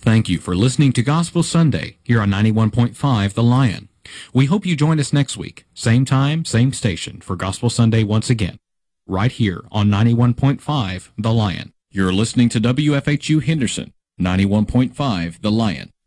Thank you for listening to Gospel Sunday here on 91.5 The Lion. We hope you join us next week, same time, same station, for Gospel Sunday once again, right here on 91.5 The Lion. You're listening to WFHU Henderson, 91.5 The Lion.